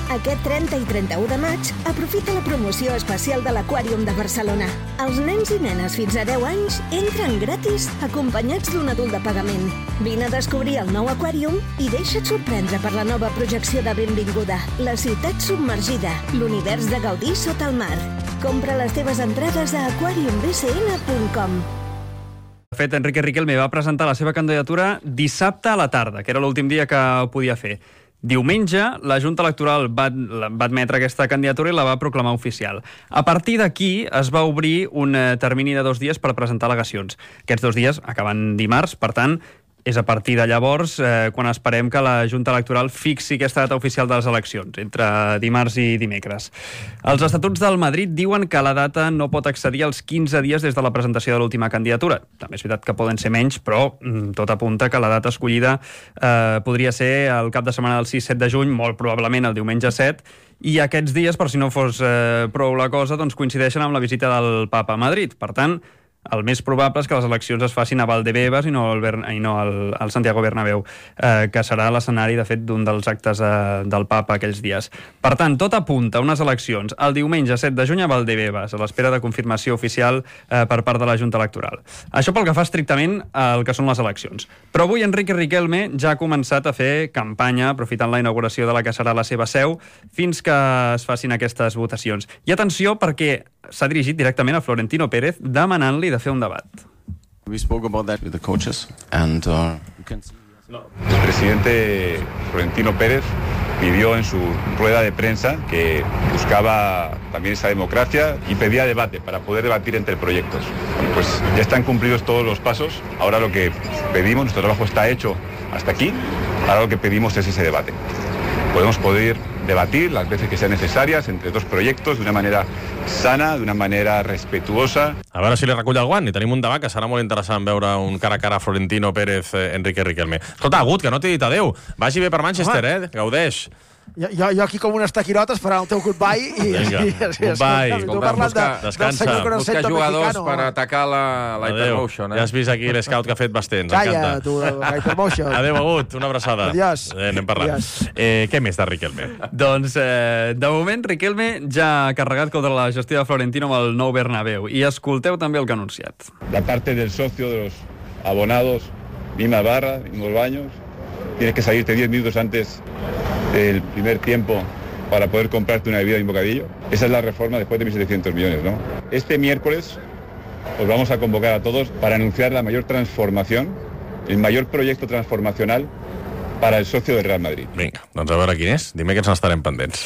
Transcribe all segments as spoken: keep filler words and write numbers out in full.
Aquest trenta i trenta-u de maig, aprofita la promoció especial de l'Aquàrium de Barcelona. Els nens i nenes fins a deu anys entren gratis acompanyats d'un adult de pagament. Vine a descobrir el nou Aquàrium i deixa't sorprendre per la nova projecció de Benvinguda, la ciutat submergida, l'univers de gaudir sota el mar. Compra les teves entrades a aquarium b c n punt com. De fet, Enrique Riquelme va presentar la seva candidatura dissabte a la tarda, que era l'últim dia que ho podia fer. Diumenge, la Junta Electoral va, va admetre aquesta candidatura i la va proclamar oficial. A partir d'aquí es va obrir un termini de dos dies per presentar al·legacions. Aquests dos dies acaben dimarts, per tant, és a partir de llavors eh, quan esperem que la Junta Electoral fixi aquesta data oficial de les eleccions, entre dimarts i dimecres. Els estatuts del Madrid diuen que la data no pot accedir als quinze dies des de la presentació de l'última candidatura. També és veritat que poden ser menys, però mm, tot apunta que la data escollida eh, podria ser el cap de setmana del sis set de juny, molt probablement el diumenge set, i aquests dies, per si no fos eh, prou la cosa, doncs coincideixen amb la visita del Papa a Madrid. Per tant, el més probable és que les eleccions es facin a Valdebebas i no al, Bern... i no al, al Santiago Bernabéu, eh, que serà l'escenari, de fet, d'un dels actes eh, del Papa aquells dies. Per tant, tot apunta a unes eleccions el diumenge set de juny a Valdebebas, a l'espera de confirmació oficial eh, per part de la Junta Electoral. Això pel que fa estrictament al que són les eleccions. Però avui Enrique Riquelme ja ha començat a fer campanya, aprofitant la inauguració de la que serà la seva seu, fins que es facin aquestes votacions. I atenció, perquè s'ha dirigit directament a Florentino Pérez demanant-li de fer un debat. We spoke about that with the coaches and uh, you can see... El presidente Florentino Pérez pidió en su rueda de prensa que buscaba también esa democracia y pedía debate para poder debatir entre proyectos. Bueno, pues ya están cumplidos todos los pasos. Ahora lo que pedimos, nuestro trabajo está hecho hasta aquí. Ahora lo que pedimos es ese debate. Podemos poder debatir las veces que sean necesarias entre dos proyectos de una manera sana, de una manera respetuosa. A veure si li recull el guant i tenim un debat que serà molt interessant veure un cara a cara Florentino Pérez, eh, Enrique Riquelme. Escolta, Agut, que no t'he dit adeu. Vagi bé per Manchester, eh? Gaudeix. Jo, jo, jo aquí com un estaquirot esperant el teu goodbye i... Vinga, i, i goodbye. Tu parlant de, descansa. del Busca jugadors per atacar la, la Hypermotion. Eh? Ja has vist aquí l'escout que ha fet Basté, ens Calla, encanta. tu, la Hypermotion. Adéu, Agut, una abraçada. Adiós. Eh, anem parlant. Eh, què més de Riquelme? Doncs, eh, de moment, Riquelme ja ha carregat contra la gestió de Florentino amb el nou Bernabéu. I escolteu també el que ha anunciat. La parte del socio, de los abonados, misma barra, mismos baños. Tienes que salirte diez minutos antes del primer tiempo para poder comprarte una bebida y un bocadillo. Esa es la reforma después de mil setecientos millones, ¿no? Este miércoles os vamos a convocar a todos para anunciar la mayor transformación, el mayor proyecto transformacional para el socio del Real Madrid. Vinga, doncs a veure quin és. Dimecres n'estarem pendents.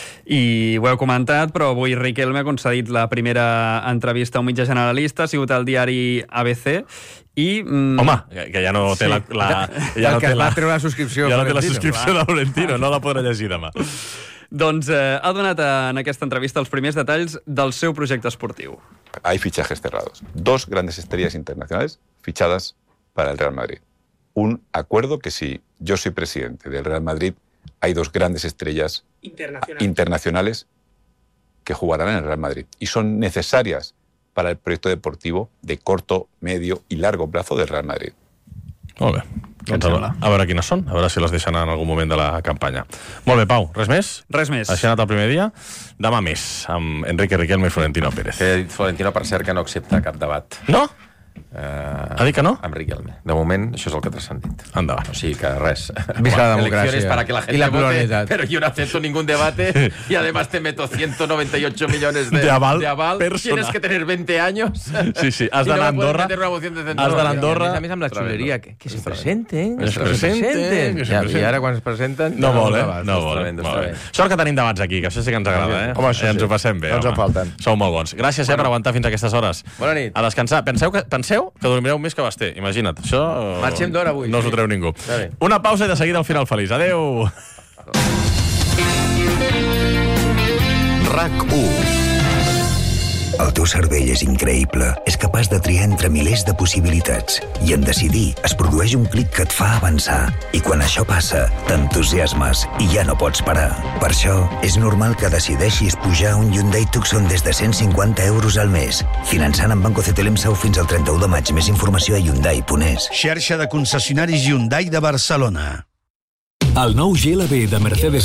I ho heu comentat, però avui Riquelme ha concedit la primera entrevista a un mitjà generalista, ha sigut al diari A B C, i... Mm, home, que ja no té la... la ja no té la, la subscripció ja no té la subscripció de Florentino, no la podrà llegir demà. Doncs eh, ha donat en aquesta entrevista els primers detalls del seu projecte esportiu. Hay fichajes cerrados. Dos grandes estrellas internacionales fichadas para el Real Madrid. Un acuerdo que si yo soy presidente del Real Madrid, hay dos grandes estrellas internacionales. internacionales que jugarán en el Real Madrid y son necesarias para el proyecto deportivo de corto, medio y largo plazo del Real Madrid. Molt bé. Doncs a, a veure quines són, a veure si les deixen en algun moment de la campanya. Molt bé, Pau, res més? Res més. Això ha anat el primer dia. Demà més, amb Enrique Riquelme i Florentino Pérez. He dit Florentino, per cert, que no accepta cap debat. No? Uh, ha dit que no? Amb Riquelme. De moment, això és el que t'has sentit. Endavant. O sigui que res. Visca la democracia. Elecciones para que la gente y la vote, pluralidad. pero yo no acepto ningún debate y además te meto ciento noventa y ocho millones de, de aval. De aval. Personal. Tienes que tener veinte años. Sí, sí. Has d'anar a Andorra. Has d'anar a Andorra. A més amb la xuleria, que, que se presenten. Que se presenten. Ja, I ara quan es presenten... No vol, eh? No vol. Sort que tenim debats aquí, que això sí que ens agrada, eh? Home, això ens ho passem bé. Ens en falten. Sou molt bons. Gràcies per aguantar fins a aquestes hores. Bona nit. A descansar. Penseu que, penseu que dormireu més que Basté. Imagina't. Això... Marxem d'hora avui. No us ho treu ningú. Una pausa i de seguida al final feliç. Adéu! RAC u. El teu cervell és increïble. És capaç de triar entre milers de possibilitats. I en decidir es produeix un clic que et fa avançar. I quan això passa, t'entusiasmes i ja no pots parar. Per això, és normal que decideixis pujar un Hyundai Tucson des de cent cinquanta euros al mes. Finançant amb Banco C T L M Sau fins al trenta-u de maig. Més informació a hyundai punt es. Xarxa de concessionaris Hyundai de Barcelona. El nou G L B de Mercedes